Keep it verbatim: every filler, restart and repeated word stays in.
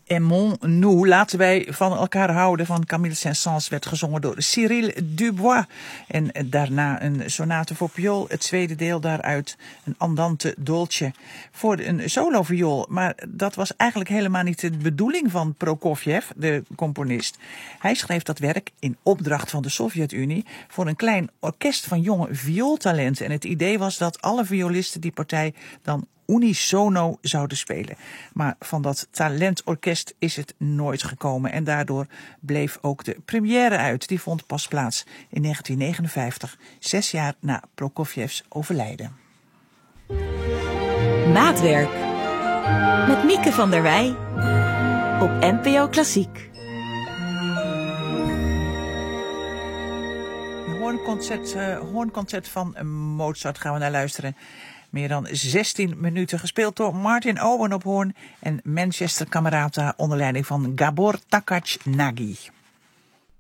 Aimons-nous, laten wij van elkaar houden, van Camille Saint-Saëns, werd gezongen door Cyril Dubois. En daarna een sonate voor viool, het tweede deel daaruit, een andante dolce voor een soloviool. Maar dat was eigenlijk helemaal niet de bedoeling van Prokofjev, de componist. Hij schreef dat werk in opdracht van de Sovjet-Unie voor een klein orkest van jonge viooltalenten. En het idee was dat alle violisten die partij dan unisono zouden spelen. Maar van dat talentorkest is het nooit gekomen. En daardoor bleef ook de première uit. Die vond pas plaats in negentien negenenvijftig, zes jaar na Prokofjevs overlijden. Maatwerk met Mieke van der Wij op N P O Klassiek. Een hoornconcert, uh, hoornconcert van Mozart gaan we naar luisteren. Meer dan zestien minuten gespeeld door Martin Owen op hoorn en Manchester Camerata onder leiding van Gabor Takacs Nagy.